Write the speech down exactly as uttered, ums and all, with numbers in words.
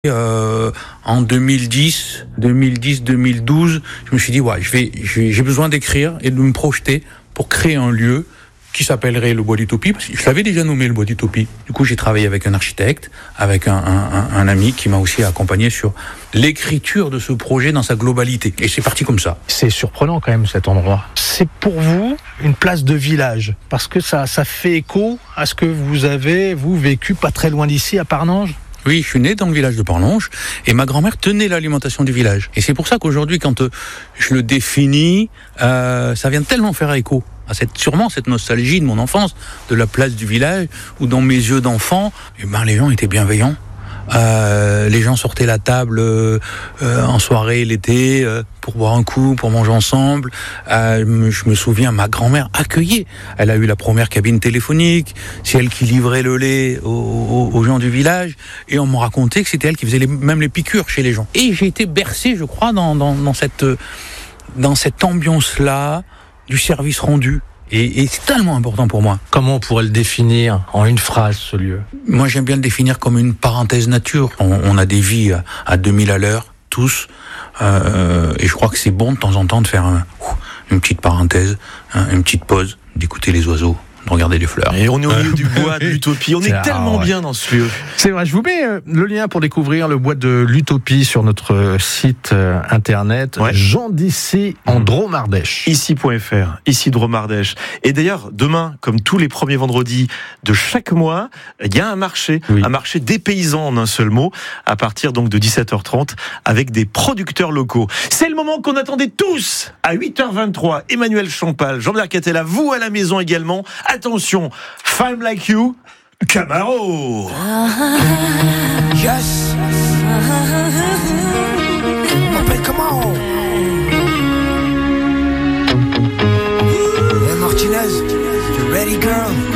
Euh, en deux mille dix, deux mille dix, deux mille douze, je me suis dit ouais, je vais, j'ai besoin d'écrire et de me projeter pour créer un lieu qui s'appellerait le Bois d'Utopie, parce que je l'avais déjà nommé le Bois d'Utopie. Du coup, j'ai travaillé avec un architecte, avec un, un, un ami qui m'a aussi accompagné sur l'écriture de ce projet dans sa globalité. Et c'est parti comme ça. C'est surprenant quand même cet endroit. C'est pour vous une place de village, parce que ça, ça fait écho à ce que vous avez, vous, vécu pas très loin d'ici, à Parnange. Oui, je suis né dans le village de Parnange et ma grand-mère tenait l'alimentation du village. Et c'est pour ça qu'aujourd'hui, quand euh, je le définis, euh, ça vient tellement faire écho à cette, sûrement cette nostalgie de mon enfance, de la place du village, où dans mes yeux d'enfant, eh ben, les gens étaient bienveillants. Euh, les gens sortaient la table euh, euh, en soirée l'été euh, pour boire un coup, pour manger ensemble. Euh, je me souviens, ma grand-mère accueillait. Elle a eu la première cabine téléphonique. C'est elle qui livrait le lait aux, aux, aux gens du village. Et on m'a raconté que c'était elle qui faisait les, même les piqûres chez les gens. Et j'ai été bercé, je crois, dans, dans, dans cette dans cette ambiance-là du service rendu. Et, et c'est tellement important pour moi. Comment on pourrait le définir en une phrase, ce lieu ? Moi, j'aime bien le définir comme une parenthèse nature. On, on a des vies à, à deux mille à l'heure, tous. Euh, et je crois que c'est bon de temps en temps de faire un, une petite parenthèse, hein, une petite pause, d'écouter les oiseaux, de regarder les fleurs. Et on est au milieu du bois de l'Utopie. On est, est tellement ouais. bien dans ce lieu. C'est vrai, je vous mets euh, le lien pour découvrir le bois de l'Utopie sur notre site euh, internet. Ouais. Jean d'ici en Dromardèche. Ici point F R, ici Dromardèche. Et d'ailleurs, demain, comme tous les premiers vendredis de chaque mois, il y a un marché, oui. un marché des paysans en un seul mot, à partir donc de dix-sept heures trente, avec des producteurs locaux. C'est le moment qu'on attendait tous. À huit heures vingt-trois, Emmanuel Champal, Jean-Pierre Catella, vous à la maison également. Attention, Femme Like You, Camaro. Yes. M'appelle Camaro. Hey Martinez, you ready girl?